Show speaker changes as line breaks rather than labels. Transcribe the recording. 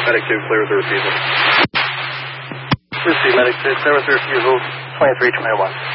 Medic 2, clear with the refusal.
Lucy, Medic 2, clear with the refusal, 2321.